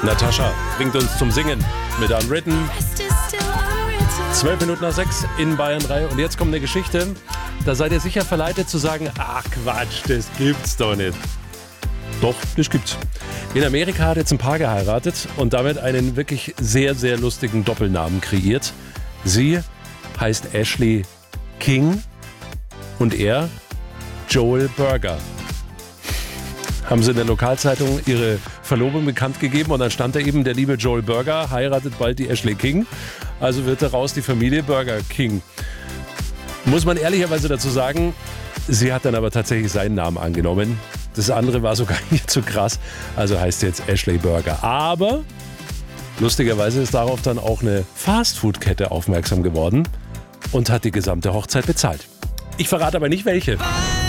Natascha bringt uns zum Singen mit Unwritten. 6:12 in Bayern 3. Und jetzt kommt eine Geschichte, da seid ihr sicher verleitet zu sagen, ach Quatsch, das gibt's doch nicht. Doch, das gibt's. In Amerika hat jetzt ein Paar geheiratet und damit einen wirklich sehr, sehr lustigen Doppelnamen kreiert. Sie heißt Ashley King und er Joel Berger. Haben sie in der Lokalzeitung ihre Verlobung bekannt gegeben und dann stand da eben, der liebe Joel Berger heiratet bald die Ashley King. Also wird daraus die Familie Burger King. Muss man ehrlicherweise dazu sagen, sie hat dann aber tatsächlich seinen Namen angenommen. Das andere war sogar nicht so krass, also heißt jetzt Ashley Burger. Aber lustigerweise ist darauf dann auch eine Fastfood-Kette aufmerksam geworden und hat die gesamte Hochzeit bezahlt. Ich verrate aber nicht welche.